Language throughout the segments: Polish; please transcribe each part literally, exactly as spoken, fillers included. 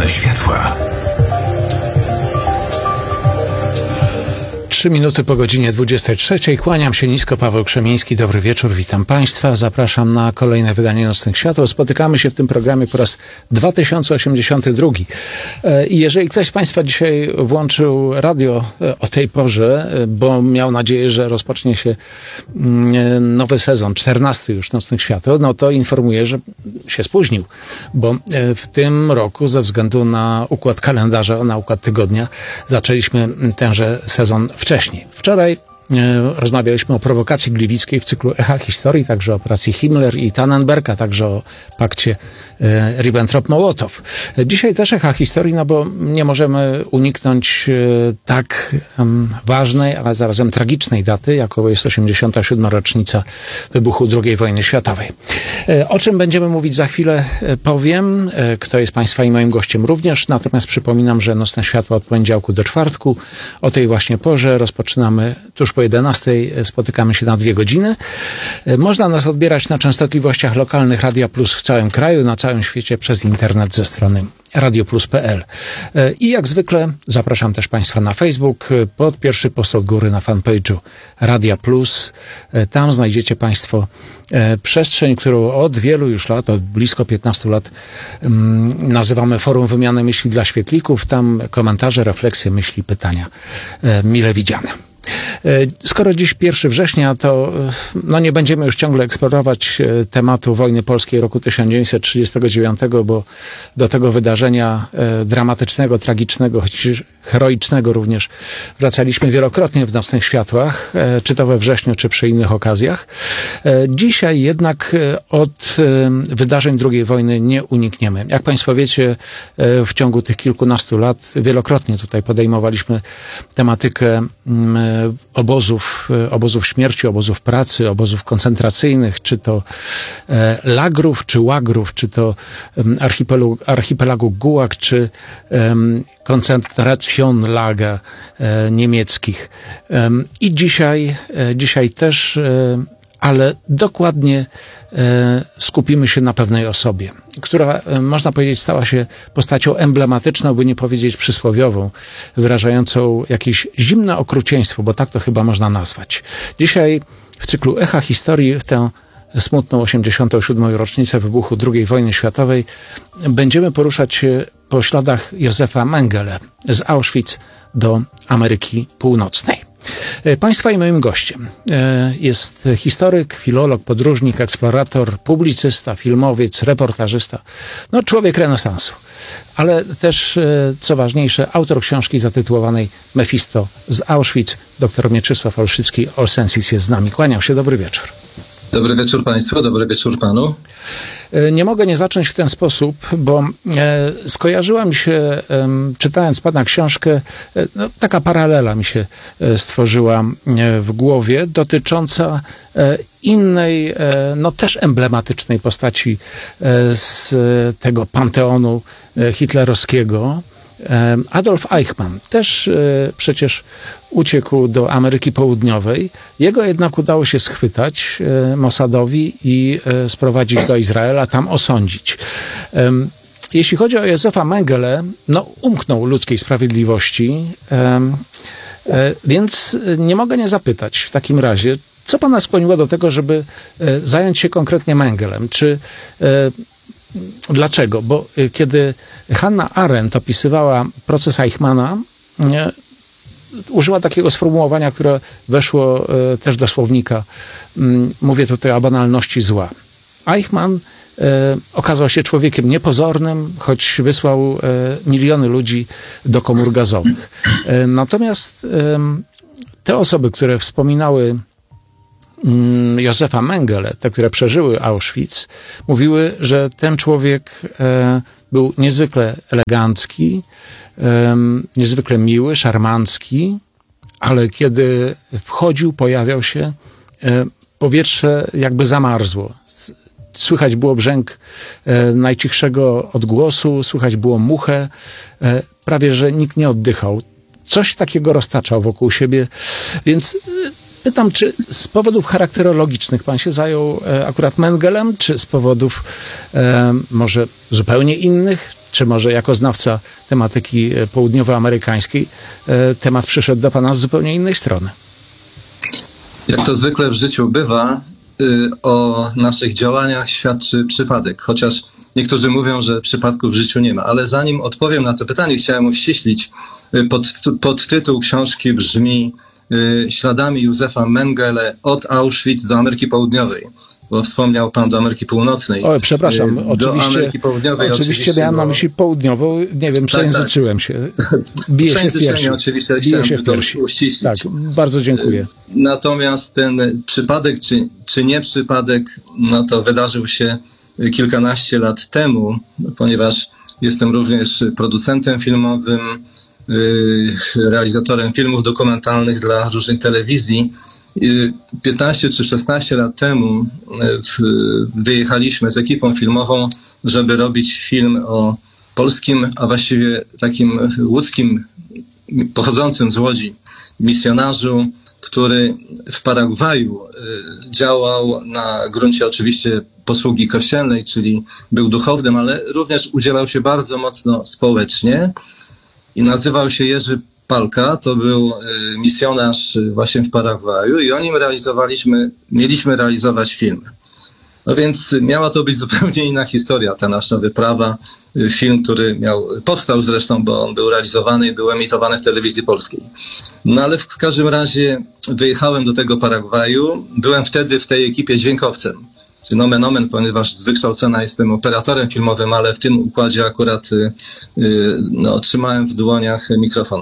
Nocne światła. Trzy minuty po godzinie dwudziestej trzeciej. Kłaniam się nisko, Paweł Krzemiński. Dobry wieczór, witam Państwa. Zapraszam na kolejne wydanie Nocnych Światła. Spotykamy się w tym programie po raz dwa tysiące osiemdziesiąty drugi. I jeżeli ktoś z Państwa dzisiaj włączył radio o tej porze, bo miał nadzieję, że rozpocznie się nowy sezon, czternasty już Nocnych Świateł, no to informuję, że się spóźnił, bo w tym roku ze względu na układ kalendarza, na układ tygodnia zaczęliśmy tenże sezon wcześniej. Wczoraj e, rozmawialiśmy o prowokacji gliwickiej w cyklu Echa Historii, także o operacji Himmler i Tannenberg, a także o pakcie e, Ribbentrop-Mołotow. Dzisiaj też Echa Historii, no bo nie możemy uniknąć e, tak um, ważnej, ale zarazem tragicznej daty, jaką jest osiemdziesiąta siódma rocznica wybuchu drugiej wojny światowej. E, o czym będziemy mówić za chwilę e, powiem, e, kto jest Państwa i moim gościem również, natomiast przypominam, że Nocne Światła od poniedziałku do czwartku o tej właśnie porze rozpoczynamy tuż po jedenastej, spotykamy się na dwie godziny. Można nas odbierać na częstotliwościach lokalnych Radia Plus w całym kraju, na całym świecie przez internet ze strony radioplus kropka p l. I jak zwykle zapraszam też Państwa na Facebook, pod pierwszy post od góry na fanpage'u Radia Plus. Tam znajdziecie Państwo przestrzeń, którą od wielu już lat, od blisko piętnastu lat um, nazywamy Forum Wymiany Myśli dla Świetlików. Tam komentarze, refleksje, myśli, pytania mile widziane. Skoro dziś pierwszego września, to no nie będziemy już ciągle eksplorować tematu wojny polskiej roku tysiąc dziewięćset trzydziestego dziewiątego, bo do tego wydarzenia dramatycznego, tragicznego, choć heroicznego również wracaliśmy wielokrotnie w Nocnych Światłach, czy to we wrześniu, czy przy innych okazjach. Dzisiaj jednak od wydarzeń drugiej wojny nie unikniemy. Jak Państwo wiecie, w ciągu tych kilkunastu lat wielokrotnie tutaj podejmowaliśmy tematykę obozów, obozów śmierci, obozów pracy, obozów koncentracyjnych, czy to lagrów, czy łagrów, czy to archipelagu, archipelagu Gulag, czy Konzentracjonlager niemieckich. I dzisiaj, dzisiaj też, ale dokładnie skupimy się na pewnej osobie, która, można powiedzieć, stała się postacią emblematyczną, by nie powiedzieć przysłowiową, wyrażającą jakieś zimne okrucieństwo, bo tak to chyba można nazwać. Dzisiaj w cyklu Echa Historii, w tę smutną osiemdziesiątą siódmą rocznicę wybuchu drugiej wojny światowej, będziemy poruszać się po śladach Józefa Mengele z Auschwitz do Ameryki Północnej. Państwa i moim gościem jest historyk, filolog, podróżnik, eksplorator, publicysta, filmowiec, reportażysta, no człowiek renesansu, ale też, co ważniejsze, autor książki zatytułowanej Mefisto z Auschwitz. Doktor Mieczysław Olszensis jest z nami. Kłaniam się, dobry wieczór. Dobry wieczór Państwu, dobry wieczór Panu. Nie mogę nie zacząć w ten sposób, bo e, skojarzyła mi się, e, czytając Pana książkę, e, no, taka paralela mi się e, stworzyła e, w głowie, dotycząca e, innej, e, no też emblematycznej postaci e, z tego panteonu e, hitlerowskiego. Adolf Eichmann też e, przecież uciekł do Ameryki Południowej. Jego jednak udało się schwytać e, Mossadowi i e, sprowadzić do Izraela, tam osądzić. E, jeśli chodzi o Józefa Mengele, no umknął ludzkiej sprawiedliwości, e, e, więc nie mogę nie zapytać w takim razie, co pana skłoniło do tego, żeby e, zająć się konkretnie Mengelem? Czy e, Dlaczego? Bo kiedy Hannah Arendt opisywała proces Eichmanna, nie, użyła takiego sformułowania, które weszło e, też do słownika. Mówię tutaj o banalności zła. Eichmann e, okazał się człowiekiem niepozornym, choć wysłał e, miliony ludzi do komór gazowych. E, natomiast e, te osoby, które wspominały Józefa Mengele, te, które przeżyły Auschwitz, mówiły, że ten człowiek e, był niezwykle elegancki, e, niezwykle miły, szarmancki, ale kiedy wchodził, pojawiał się, e, powietrze jakby zamarzło. Słychać było brzęk e, najcichszego odgłosu, słychać było muchę, e, prawie że nikt nie oddychał. Coś takiego roztaczał wokół siebie, więc pytam, czy z powodów charakterologicznych pan się zajął e, akurat Mengelem, czy z powodów e, może zupełnie innych? czy może jako znawca tematyki południowoamerykańskiej, temat przyszedł do pana z zupełnie innej strony. Jak to zwykle w życiu bywa, o naszych działaniach świadczy przypadek, chociaż niektórzy mówią, że przypadków w życiu nie ma. Ale zanim odpowiem na to pytanie, chciałem uściślić. Pod, podtytuł książki brzmi Śladami Józefa Mengele od Auschwitz do Ameryki Południowej. Bo wspomniał pan do Ameryki Północnej. O, przepraszam, do oczywiście, Ameryki Południowej. oczywiście, oczywiście miałem na myśli południową, nie wiem, przejęzyczyłem tak, tak. się. Biję się w piersi. Oczywiście, Biję się w piersi. Uściślić. Tak, bardzo dziękuję. Natomiast ten przypadek, czy, czy nie przypadek, no to wydarzył się kilkanaście lat temu, ponieważ jestem również producentem filmowym, realizatorem filmów dokumentalnych dla różnych telewizji. piętnaście czy szesnaście lat temu wyjechaliśmy z ekipą filmową, żeby robić film o polskim, a właściwie takim łódzkim, pochodzącym z Łodzi misjonarzu, który w Paragwaju działał na gruncie oczywiście posługi kościelnej, czyli był duchownym, ale również udzielał się bardzo mocno społecznie i nazywał się Jerzy Palka, to był misjonarz właśnie w Paragwaju i o nim realizowaliśmy, mieliśmy realizować film. No więc miała to być zupełnie inna historia, ta nasza wyprawa. Film, który miał, powstał zresztą, bo on był realizowany i był emitowany w telewizji polskiej. No ale w każdym razie wyjechałem do tego Paragwaju. Byłem wtedy w tej ekipie dźwiękowcem. Czy nomen omen, ponieważ z wykształcenia jestem operatorem filmowym, ale w tym układzie akurat no, trzymałem w dłoniach mikrofon.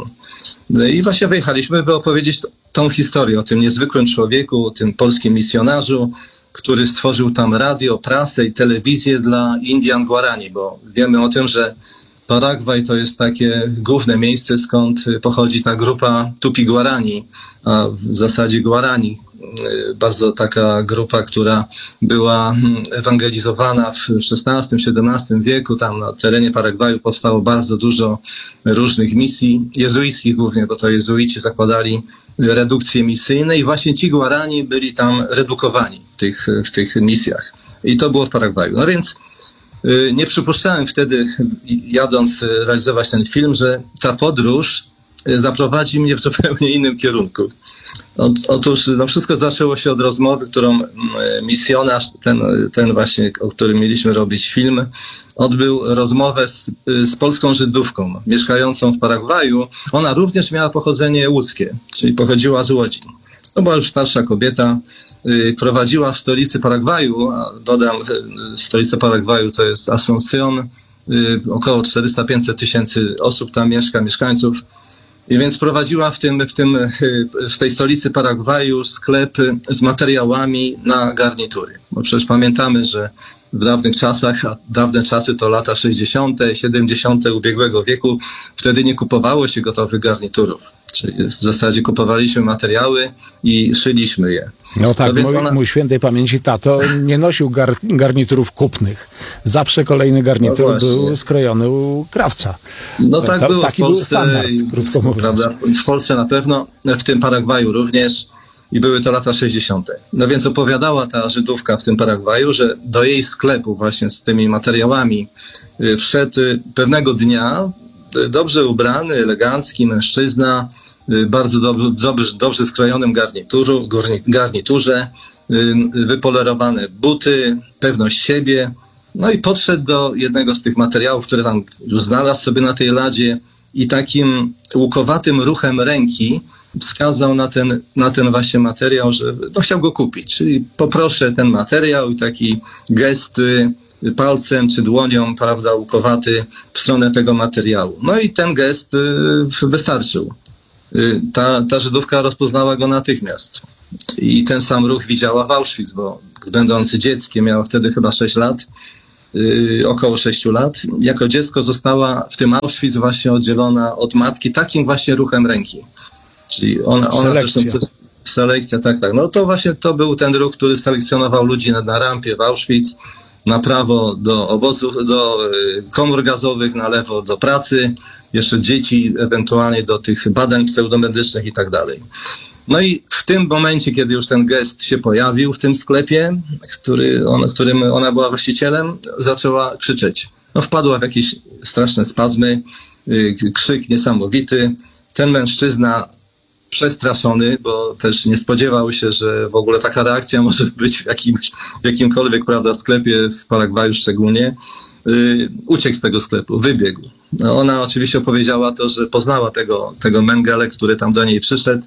I właśnie wyjechaliśmy, by opowiedzieć tą historię o tym niezwykłym człowieku, o tym polskim misjonarzu, który stworzył tam radio, prasę i telewizję dla Indian Guarani, bo wiemy o tym, że Paragwaj to jest takie główne miejsce, skąd pochodzi ta grupa Tupi Guarani, a w zasadzie Guarani. Bardzo taka grupa, która była ewangelizowana w szesnastym, siedemnastym wieku. Tam na terenie Paragwaju powstało bardzo dużo różnych misji jezuickich głównie, bo to jezuici zakładali redukcje misyjne i właśnie ci Guarani byli tam redukowani w tych, w tych misjach. I to było w Paragwaju. No więc nie przypuszczałem wtedy, jadąc realizować ten film, że ta podróż zaprowadzi mnie w zupełnie innym kierunku. Otóż no wszystko zaczęło się od rozmowy, którą misjonarz, ten, ten właśnie, o którym mieliśmy robić film, odbył rozmowę z, z polską Żydówką mieszkającą w Paragwaju. Ona również miała pochodzenie łódzkie, czyli pochodziła z Łodzi. To była już starsza kobieta, prowadziła w stolicy Paragwaju, a dodam, stolica Paragwaju to jest Asuncion, około czterysta do pięciuset tysięcy osób tam mieszka, mieszkańców. I więc prowadziła w, tym, w, tym, w tej stolicy Paragwaju sklep z materiałami na garnitury. Bo przecież pamiętamy, że w dawnych czasach, a dawne czasy to lata sześćdziesiąte, siedemdziesiąte ubiegłego wieku, wtedy nie kupowało się gotowych garniturów. Czyli w zasadzie kupowaliśmy materiały i szyliśmy je. No tak, no mój, ona... mój świętej pamięci tato nie nosił gar, garniturów kupnych. Zawsze kolejny garnitur no był skrojony u krawca. No tak to, było taki w Polsce, był standard, krótko mówiąc. Prawda? W Polsce na pewno, w tym Paragwaju również i były to lata sześćdziesiąte. No więc opowiadała ta Żydówka w tym Paragwaju, że do jej sklepu właśnie z tymi materiałami wszedł pewnego dnia dobrze ubrany, elegancki mężczyzna, bardzo dobrze, dobrze, dobrze skrojonym garnituru, garniturze, wypolerowane buty, pewność siebie. No i podszedł do jednego z tych materiałów, które tam już znalazł sobie na tej ladzie i takim łukowatym ruchem ręki wskazał na ten, na ten właśnie materiał, że no, chciał go kupić. Czyli poproszę ten materiał i taki gest palcem czy dłonią, prawda, łukowaty w stronę tego materiału. No i ten gest y, wystarczył. Y, ta, ta Żydówka rozpoznała go natychmiast. I ten sam ruch widziała w Auschwitz, bo będący dzieckiem, miała wtedy chyba sześć lat, y, około sześciu lat. Jako dziecko została w tym Auschwitz właśnie oddzielona od matki takim właśnie ruchem ręki. Czyli ona, ona zresztą... Selekcja, tak, tak. No to właśnie to był ten ruch, który selekcjonował ludzi na, na rampie w Auschwitz, na prawo do obozów, do komór gazowych, na lewo do pracy, jeszcze dzieci ewentualnie do tych badań pseudomedycznych i tak dalej. No i w tym momencie, kiedy już ten gest się pojawił w tym sklepie, który on, którym ona była właścicielem, zaczęła krzyczeć: no, wpadła w jakieś straszne spazmy, krzyk niesamowity. Ten mężczyzna przestraszony, bo też nie spodziewał się, że w ogóle taka reakcja może być w, jakimś, w jakimkolwiek, prawda, sklepie, w Paragwaju szczególnie, yy, uciekł z tego sklepu, wybiegł. No, ona oczywiście opowiedziała to, że poznała tego, tego Mengele, który tam do niej przyszedł.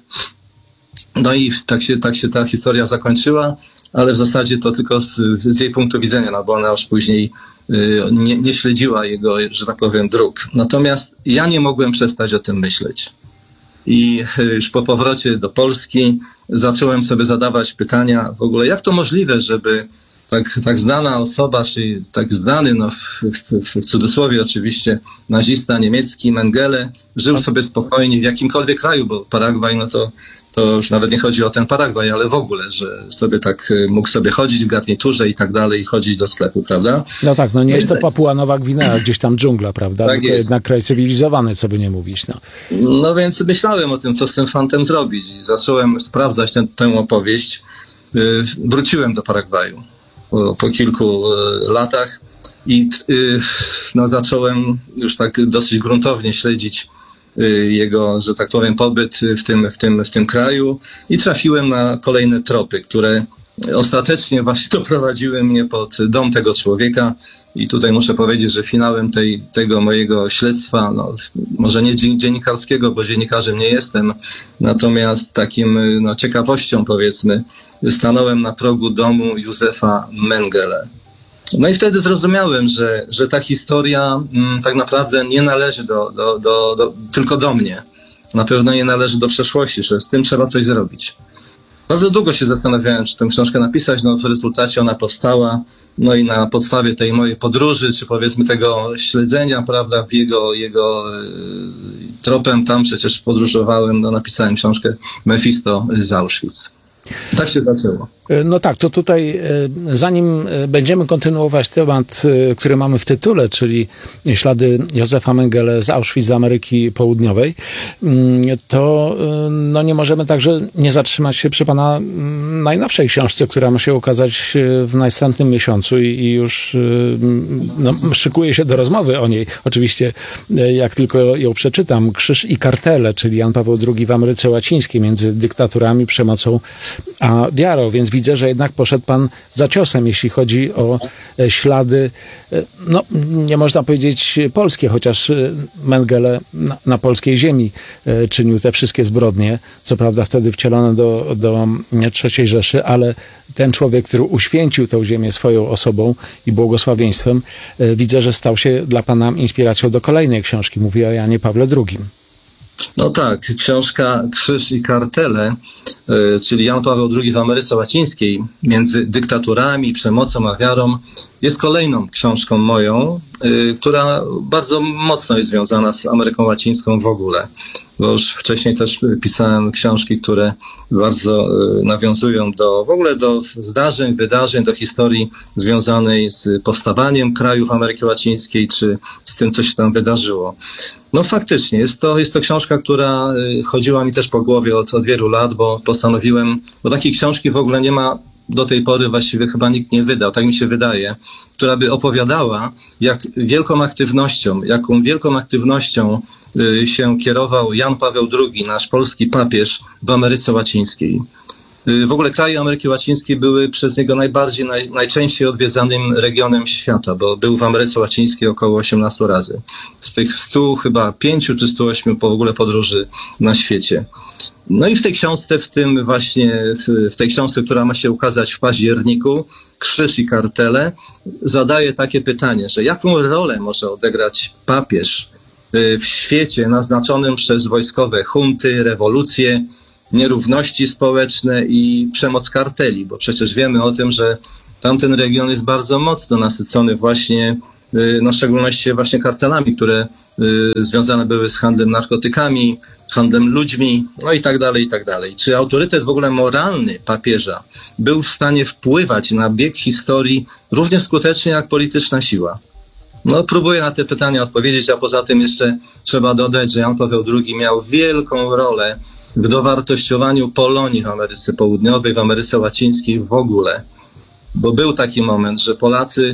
No i tak się, tak się ta historia zakończyła, ale w zasadzie to tylko z, z jej punktu widzenia, no bo ona już później yy, nie, nie śledziła jego, że tak powiem, dróg. Natomiast ja nie mogłem przestać o tym myśleć. I już po powrocie do Polski zacząłem sobie zadawać pytania w ogóle, jak to możliwe, żeby tak, tak znana osoba, czyli tak znany, no w, w, w cudzysłowie oczywiście, nazista niemiecki Mengele, żył sobie spokojnie w jakimkolwiek kraju, bo Paragwaj, no to, to już nawet nie chodzi o ten Paragwaj, ale w ogóle, że sobie tak mógł sobie chodzić w garniturze i tak dalej, i chodzić do sklepu, prawda? No tak, no nie jest to Papua Nowa Gwinea, gdzieś tam dżungla, prawda? Tak Tylko jest. jednak kraj cywilizowany, co by nie mówić, no. No więc myślałem o tym, co z tym fantem zrobić i zacząłem sprawdzać tę, tę opowieść. Wróciłem do Paragwaju po, po kilku latach i no, zacząłem już tak dosyć gruntownie śledzić jego, że tak powiem, pobyt w tym, w tym, w tym kraju i trafiłem na kolejne tropy, które ostatecznie właśnie doprowadziły mnie pod dom tego człowieka i tutaj muszę powiedzieć, że finałem tej, tego mojego śledztwa, no, może nie dziennikarskiego, bo dziennikarzem nie jestem, natomiast takim no, ciekawością, powiedzmy, stanąłem na progu domu Józefa Mengele. No i wtedy zrozumiałem, że, że ta historia m, tak naprawdę nie należy do, do, do, do, tylko do mnie. Na pewno nie należy do przeszłości, że z tym trzeba coś zrobić. Bardzo długo się zastanawiałem, czy tę książkę napisać, no w rezultacie ona powstała, no i na podstawie tej mojej podróży, czy powiedzmy tego śledzenia, prawda, w jego, jego y, tropem, tam przecież podróżowałem, no napisałem książkę Mefisto z Auschwitz. Tak się zaczęło. No tak, to tutaj zanim będziemy kontynuować temat, który mamy w tytule, czyli ślady Józefa Mengele z Auschwitz, z Ameryki Południowej, to no nie możemy także nie zatrzymać się przy pana najnowszej książce, która ma się ukazać w następnym miesiącu i, i już no, szykuję się do rozmowy o niej. Oczywiście jak tylko ją przeczytam, Krzyż i kartele, czyli Jan Paweł drugi w Ameryce Łacińskiej między dyktaturami, przemocą a wiarą, więc widzę, że jednak poszedł pan za ciosem, jeśli chodzi o ślady, no nie można powiedzieć polskie, chociaż Mengele na, na polskiej ziemi czynił te wszystkie zbrodnie, co prawda wtedy wcielone do, do trzeciej Rzeszy, ale ten człowiek, który uświęcił tę ziemię swoją osobą i błogosławieństwem, widzę, że stał się dla pana inspiracją do kolejnej książki. Mówię o Janie Pawle drugim. No tak, książka Krzyż i kartele, y, czyli Jan Paweł drugi w Ameryce Łacińskiej, między dyktaturami, przemocą a wiarą, jest kolejną książką moją, y, która bardzo mocno jest związana z Ameryką Łacińską w ogóle. Bo już wcześniej też pisałem książki, które bardzo y, nawiązują do w ogóle do zdarzeń, wydarzeń, do historii związanej z powstawaniem krajów Ameryki Łacińskiej, czy z tym, co się tam wydarzyło. No faktycznie, jest to, jest to książka, która y, chodziła mi też po głowie od, od wielu lat, bo postanowiłem, bo takiej książki w ogóle nie ma do tej pory, właściwie chyba nikt nie wydał, tak mi się wydaje, która by opowiadała, jak wielką aktywnością, jaką wielką aktywnością się kierował Jan Paweł drugi, nasz polski papież w Ameryce Łacińskiej. W ogóle kraje Ameryki Łacińskiej były przez niego najbardziej, naj, najczęściej odwiedzanym regionem świata, bo był w Ameryce Łacińskiej około osiemnaście razy. Z tych stu chyba pięciu czy stu ośmiu po w ogóle podróży na świecie. No i w tej książce, w tym właśnie, w, w tej książce, która ma się ukazać w październiku, Krzyż i kartele, zadaje takie pytanie, że jaką rolę może odegrać papież w świecie naznaczonym przez wojskowe hunty, rewolucje, nierówności społeczne i przemoc karteli, bo przecież wiemy o tym, że tamten region jest bardzo mocno nasycony właśnie, no w szczególności właśnie kartelami, które związane były z handlem narkotykami, handlem ludźmi, no i tak dalej, i tak dalej. Czy autorytet w ogóle moralny papieża był w stanie wpływać na bieg historii równie skutecznie jak polityczna siła? No, próbuję na te pytania odpowiedzieć, a poza tym jeszcze trzeba dodać, że Jan Paweł drugi miał wielką rolę w dowartościowaniu Polonii w Ameryce Południowej, w Ameryce Łacińskiej w ogóle. Bo był taki moment, że Polacy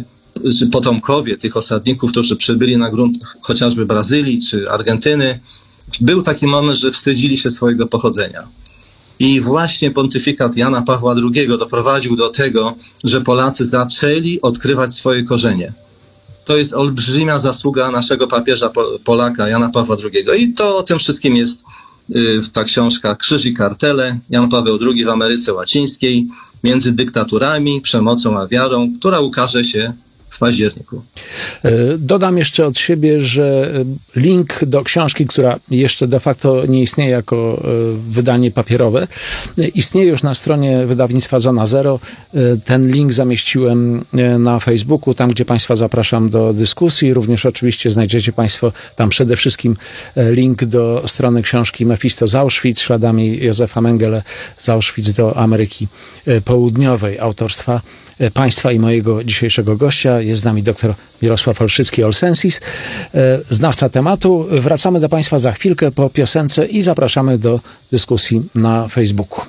czy potomkowie tych osadników, którzy przybyli na grunt chociażby Brazylii czy Argentyny, był taki moment, że wstydzili się swojego pochodzenia. I właśnie pontyfikat Jana Pawła drugiego doprowadził do tego, że Polacy zaczęli odkrywać swoje korzenie. To jest olbrzymia zasługa naszego papieża Polaka, Jana Pawła drugiego. I to o tym wszystkim jest ta książka Krzyż i kartele, Jan Paweł drugi w Ameryce Łacińskiej, między dyktaturami, przemocą a wiarą, która ukaże się w październiku. Dodam jeszcze od siebie, że link do książki, która jeszcze de facto nie istnieje jako wydanie papierowe, istnieje już na stronie wydawnictwa Zona Zero. Ten link zamieściłem na Facebooku, tam gdzie Państwa zapraszam do dyskusji. Również oczywiście znajdziecie Państwo tam przede wszystkim link do strony książki Mefisto z Auschwitz, śladami Józefa Mengele z Auschwitz do Ameryki Południowej, autorstwa Państwa i mojego dzisiejszego gościa. Jest z nami dr Mirosław Olszycki-Olsensis, znawca tematu. Wracamy do Państwa za chwilkę po piosence i zapraszamy do dyskusji na Facebooku.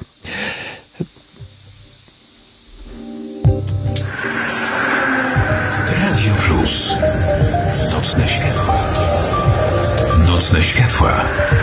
Radio Plus. Nocne światła. Nocne światła.